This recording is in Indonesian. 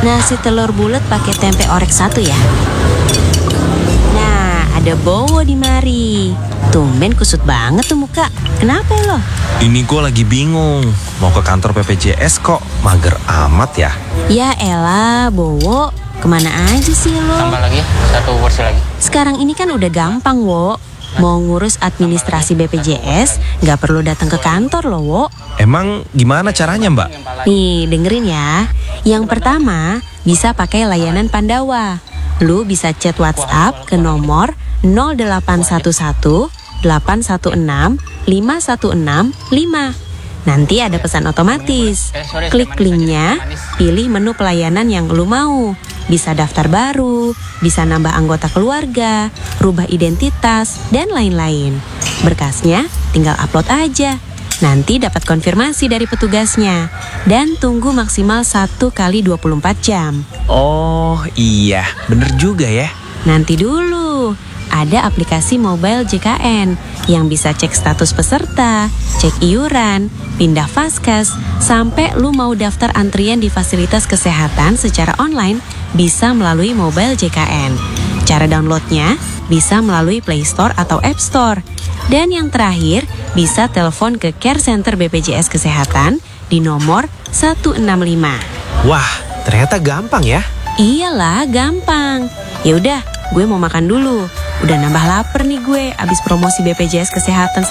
Nasi telur bulat pakai tempe orek 1 ya. Nah, ada Bowo di mari. Tumben kusut banget tuh muka. Kenapa lo? Ini gue lagi bingung. Mau ke kantor BPJS kok mager amat ya? Ya elah, Bowo. Kemana aja sih lo? Tambah lagi, 1 porsi lagi. Sekarang ini kan udah gampang, Wo. Mau ngurus administrasi BPJS, nggak perlu datang ke kantor loh, Wo. Emang gimana caranya, Mbak? Nih, dengerin ya. Yang pertama, bisa pakai layanan Pandawa. Lu bisa chat WhatsApp ke nomor 0811 816 5165. Nanti ada pesan otomatis. Klik linknya, pilih menu pelayanan yang lu mau. Bisa daftar baru, bisa nambah anggota keluarga, rubah identitas, dan lain-lain. Berkasnya tinggal upload aja. Nanti dapat konfirmasi dari petugasnya. Dan tunggu maksimal 1 kali 24 jam. Oh iya, bener juga ya. Nanti dulu, ada aplikasi mobile JKN yang bisa cek status peserta, cek iuran, pindah vaskes, sampai lu mau daftar antrian di fasilitas kesehatan secara online bisa melalui mobile JKN. Cara downloadnya bisa melalui Play Store atau App Store. Dan yang terakhir, bisa telepon ke Care Center BPJS Kesehatan di nomor 165. Wah, ternyata gampang ya. Iyalah, gampang. Yaudah, gue mau makan dulu. Udah nambah lapar nih gue abis promosi BPJS Kesehatan